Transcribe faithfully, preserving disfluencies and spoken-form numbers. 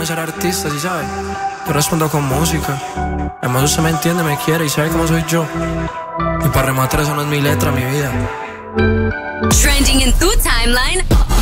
déjame ser artista, ¿sí sabes? Yo respondo con música. Además usted me entiende, me quiere y sabe cómo soy yo. Y para rematar eso no es mi letra, mi vida. Trending in tu timeline